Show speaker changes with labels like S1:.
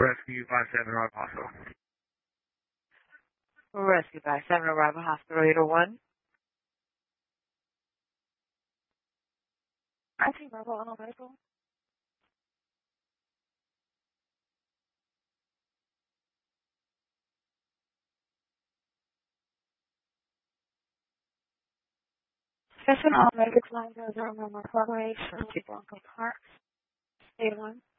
S1: Rescue 5-7, arrival hospital.
S2: Rescue 5-7, arrival hospital 801.
S3: I think Bravo Auto Medical. Session All Medical Line 001 Corporation, Blanco Park, 801.